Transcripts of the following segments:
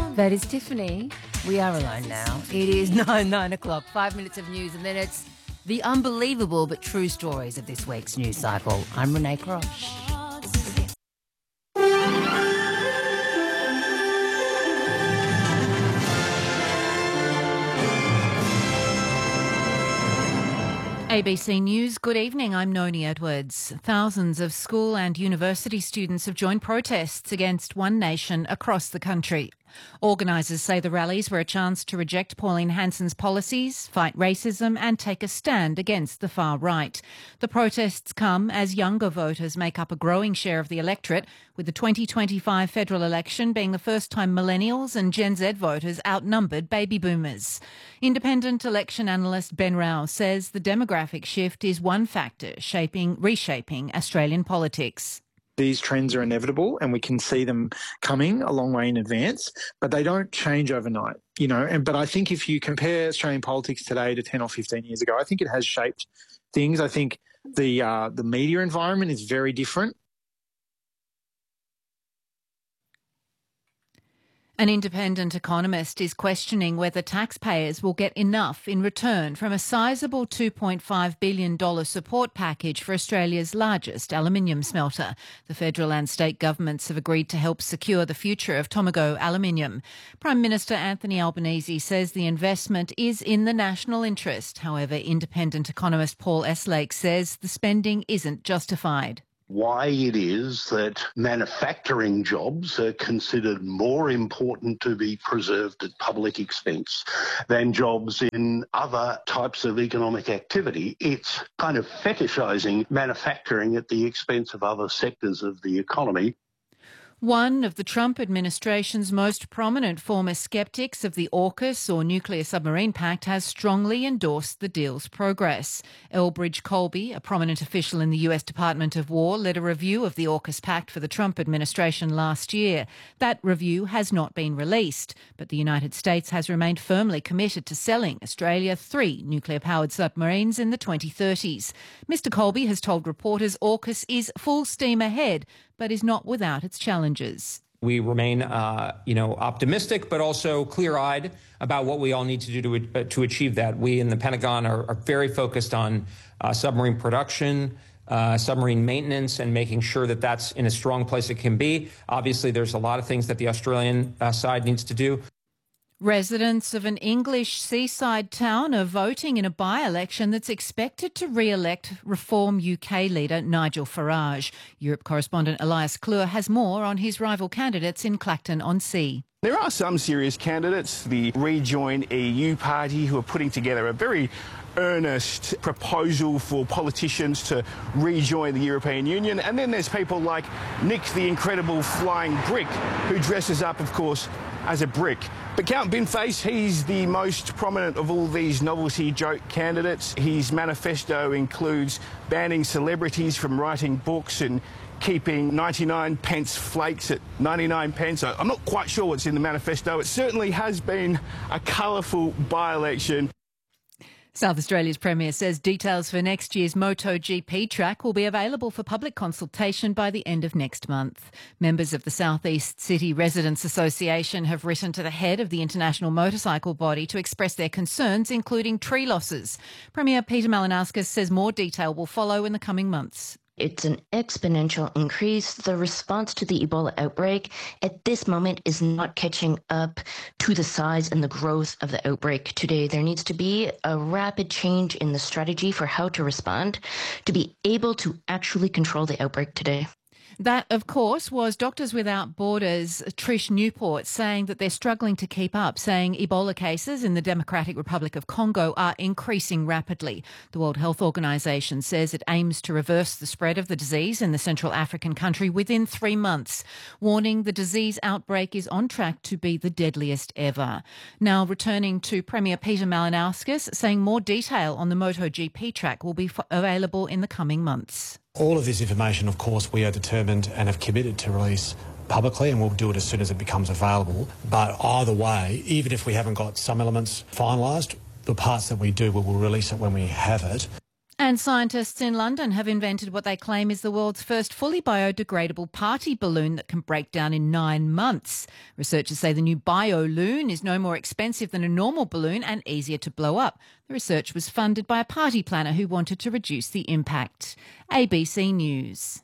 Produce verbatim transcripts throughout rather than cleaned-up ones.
That is Tiffany. We are alone now. It is nine, nine o'clock, five minutes of news, and then it's the unbelievable but true stories of this week's news cycle. I'm Renee Crosh. A B C News, good evening. I'm Noni Edwards. Thousands of school and university students have joined protests against One Nation across the country. Organisers say the rallies were a chance to reject Pauline Hanson's policies, fight racism and take a stand against the far right. The protests come as younger voters make up a growing share of the electorate, with the twenty twenty-five federal election being the first time millennials and Gen Z voters outnumbered baby boomers. Independent election analyst Ben Rao says the demographic shift is one factor shaping, reshaping Australian politics. These trends are inevitable and we can see them coming a long way in advance, but they don't change overnight, you know. And but I think if you compare Australian politics today to ten or fifteen years ago, I think it has shaped things. I think the uh, the media environment is very different. An independent economist is questioning whether taxpayers will get enough in return from a sizable two point five billion dollars support package for Australia's largest aluminium smelter. The federal and state governments have agreed to help secure the future of Tomago Aluminium. Prime Minister Anthony Albanese says the investment is in the national interest. However, independent economist Paul Eslake says the spending isn't justified. Why it is that manufacturing jobs are considered more important to be preserved at public expense than jobs in other types of economic activity. It's kind of fetishising manufacturing at the expense of other sectors of the economy. One of the Trump administration's most prominent former skeptics of the AUKUS or Nuclear Submarine Pact has strongly endorsed the deal's progress. Elbridge Colby, a prominent official in the U S Department of War, led a review of the AUKUS Pact for the Trump administration last year. That review has not been released, but the United States has remained firmly committed to selling Australia three nuclear-powered submarines in the twenty thirties. Mister Colby has told reporters AUKUS is full steam ahead, but is not without its challenges. We remain, uh, you know, optimistic, but also clear-eyed about what we all need to do to, uh, to achieve that. We in the Pentagon are, are very focused on uh, submarine production, uh, submarine maintenance, and making sure that that's in a strong place it can be. Obviously, there's a lot of things that the Australian uh, side needs to do. Residents of an English seaside town are voting in a by-election that's expected to re-elect Reform U K leader Nigel Farage. Europe correspondent Elias Klur has more on his rival candidates in Clacton-on-Sea. There are some serious candidates, the Rejoin E U party, who are putting together a very earnest proposal for politicians to rejoin the European Union. And then there's people like Nick the Incredible Flying Brick, who dresses up, of course, as a brick. But Count Binface, he's the most prominent of all these novelty joke candidates. His manifesto includes banning celebrities from writing books and keeping ninety-nine pence flakes at ninety-nine pence. I'm not quite sure what's in the manifesto. It certainly has been a colourful by-election. South Australia's Premier says details for next year's MotoGP track will be available for public consultation by the end of next month. Members of the South East City Residents Association have written to the head of the international motorcycle body to express their concerns, including tree losses. Premier Peter Malinauskas says more detail will follow in the coming months. It's an exponential increase. The response to the Ebola outbreak at this moment is not catching up to the size and the growth of the outbreak today. There needs to be a rapid change in the strategy for how to respond to be able to actually control the outbreak today. That, of course, was Doctors Without Borders' Trish Newport saying that they're struggling to keep up, saying Ebola cases in the Democratic Republic of Congo are increasing rapidly. The World Health Organization says it aims to reverse the spread of the disease in the Central African country within three months, warning the disease outbreak is on track to be the deadliest ever. Now returning to Premier Peter Malinauskas, saying more detail on the MotoGP track will be f- available in the coming months. All of this information, of course, we are determined and have committed to release publicly, and we'll do it as soon as it becomes available. But either way, even if we haven't got some elements finalised, the parts that we do, we will release it when we have it. And And scientists in London have invented what they claim is the world's first fully biodegradable party balloon that can break down in nine months. Researchers say the new BioLoon is no more expensive than a normal balloon and easier to blow up. The research was funded by a party planner who wanted to reduce the impact. A B C News.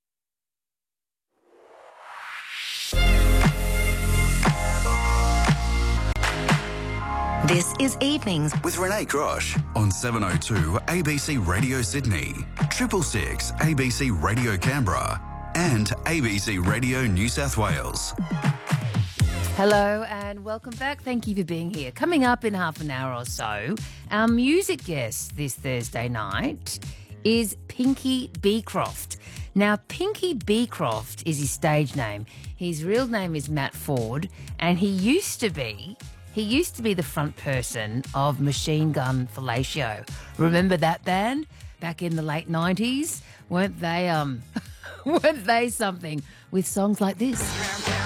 This is Evenings with Renee Grosh on seven oh two A B C Radio Sydney, triple six A B C Radio Canberra and A B C Radio New South Wales. Hello and welcome back. Thank you for being here. Coming up in half an hour or so, our music guest this Thursday night is Pinky Beecroft. Now, Pinky Beecroft is his stage name. His real name is Matt Ford, and he used to be... He used to be the front person of Machine Gun Fellatio. Remember that band back in the late nineties? Weren't they um weren't they something with songs like this?